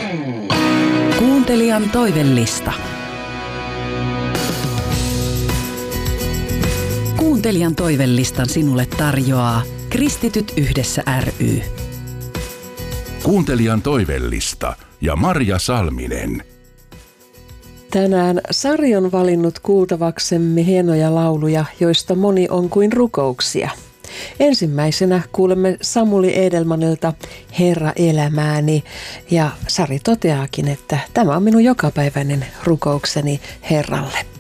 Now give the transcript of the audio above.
Kuuntelijan toivellista. Kuuntelijan toivellistan sinulle tarjoaa Kristityt yhdessä ry. Kuuntelijan toivellista ja Marja Salminen. Tänään Sari on valinnut kuultavaksemme hienoja lauluja, joista moni on kuin rukouksia. Ensimmäisenä kuulemme Samuli Edelmanilta Herra elämääni, ja Sari toteaakin, että tämä on minun jokapäiväinen rukoukseni Herralle.